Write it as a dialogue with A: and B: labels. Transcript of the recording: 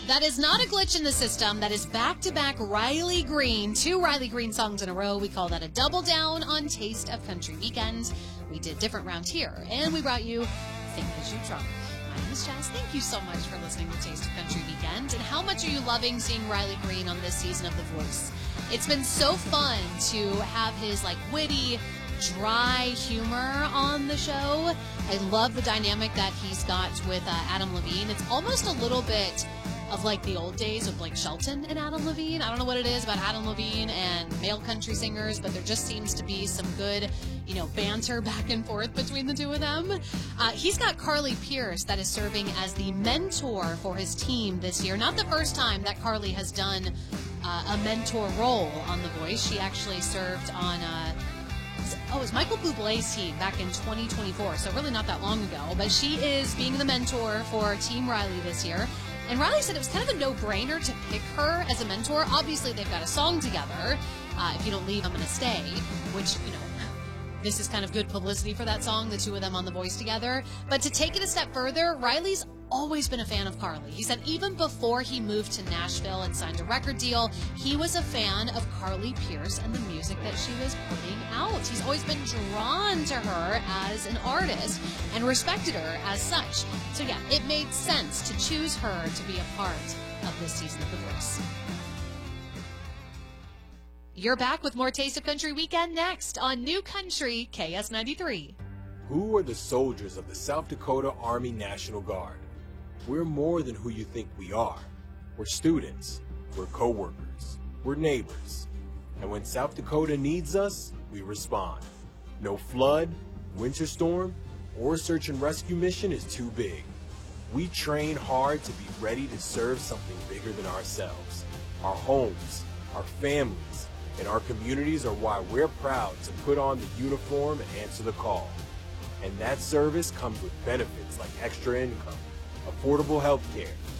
A: That is not a glitch in the system. That is back-to-back Riley Green, 2 Riley Green songs in a row. We call that a double down on Taste of Country Weekend. We did different round here, and we brought you Think As You Drunk. My name is Jess. Thank you so much for listening to Taste of Country Weekend. And how much are you loving seeing Riley Green on this season of The Voice? It's been so fun to have his witty, dry humor on the show. I love the dynamic that he's got with Adam Levine. It's almost a little bit of the old days of Blake Shelton and Adam Levine. I don't know what it is about Adam Levine and male country singers, but there just seems to be some good, banter back and forth between the two of them. He's got Carly Pearce that is serving as the mentor for his team this year. Not the first time that Carly has done a mentor role on The Voice. She actually served on it was Michael Bublé's team back in 2024, so really not that long ago. But she is being the mentor for Team Riley this year. And Riley said it was kind of a no-brainer to pick her as a mentor. Obviously, they've got a song together, If You Don't Leave, I'm Gonna Stay, which, this is kind of good publicity for that song, the two of them on The Voice together. But to take it a step further, Riley's always been a fan of Carly. He said even before he moved to Nashville and signed a record deal, he was a fan of Carly Pearce and the music that she was putting out. He's always been drawn to her as an artist and respected her as such. So yeah, it made sense to choose her to be a part of this season of The Voice. You're back with more Taste of Country Weekend next on New Country KS93.
B: Who are the soldiers of the South Dakota Army National Guard? We're more than who you think we are. We're students, we're co-workers, we're neighbors. And when South Dakota needs us, we respond. No flood, winter storm, or search and rescue mission is too big. We train hard to be ready to serve something bigger than ourselves. Our homes, our families, and our communities are why we're proud to put on the uniform and answer the call. And that service comes with benefits like extra income, affordable health care,